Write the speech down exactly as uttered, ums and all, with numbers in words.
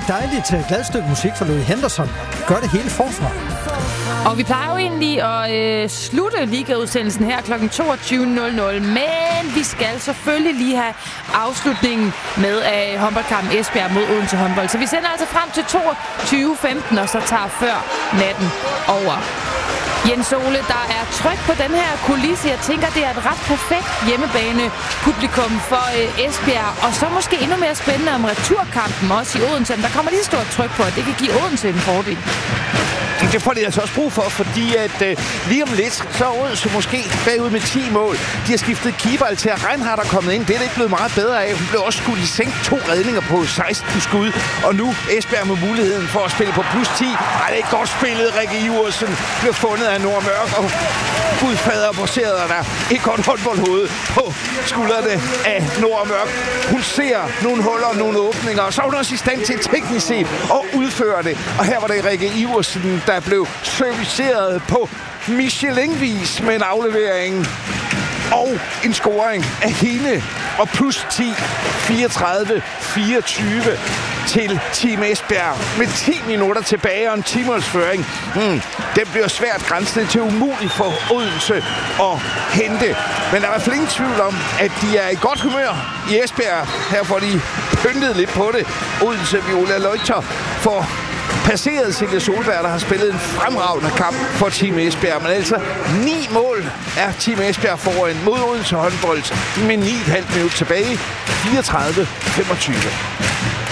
et dejligt glad stykke musik for Louis Henderson. Gør det hele forfra. Og vi plejer jo egentlig at øh, slutte ligaudsendelsen her klokken toogtyve nul nul, men vi skal selvfølgelig lige have afslutningen med af håndboldkampen Esbjerg mod Odense håndbold. Så vi sender altså frem til toogtyve femten, og så tager før natten over. Jens Ole, der er tryk på den her kulisse. Jeg tænker, det er et ret perfekt hjemmebane-publikum for øh, Esbjerg. Og så måske endnu mere spændende om returkampen også i Odense. Der kommer lige stort tryk på, at det kan give Odense en fordel. Det får de altså også brug for, fordi at øh, lige om lidt, så er Odense måske bagud med ti mål. De har skiftet keeper til, at Reinhardt er kommet ind. Det er det ikke blevet meget bedre af. Hun blev også skudt i sænk to redninger på seksten skud. Og nu Esbjerg med muligheden for at spille på plus ti. Ej, det er godt spillet. Rikke Iversen bliver fundet af Nora Mørk. Og gudfader borserede der et godt håndboldhoved på skuldrene af Nora Mørk. Hun ser nogle huller, nogle åbninger, og så er hun også i stand til teknisk set at udføre det. Og her var det Rikke Iversen, der blev serviceret på Michelin-vis med en aflevering og en scoring af hende. Og plus ti, fireogtredive fireogtyve til Team Esbjerg med ti minutter tilbage og en timersføring. Hmm, det bliver svært grænset til umuligt for Odense at hente. Men der er i hvert fald ingen tvivl om, at de er i godt humør i Esbjerg. Her får de pyntet lidt på det. Odense Viola Leuchter får passeret Silje Solberg, der har spillet en fremragende kamp for Team Esbjerg. Men altså ni mål er Team Esbjerg foran mod Odense håndbold med ni komma fem minut tilbage. fireogtredive femogtyve.